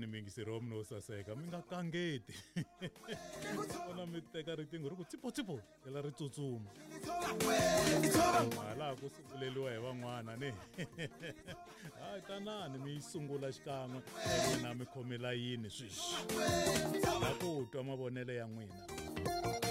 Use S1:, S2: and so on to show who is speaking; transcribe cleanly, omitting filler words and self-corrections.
S1: tani mi ngisiro mno saseka mi nga kangeti ona mi teka ritingo ri ku tsipo ela ri tsutsuma hala ku sunguleliwa hi van'wana ne hayi tanani mi sungula xikan'we na mi khomela yini sweswi na ku twa mavonelo ya n'wina.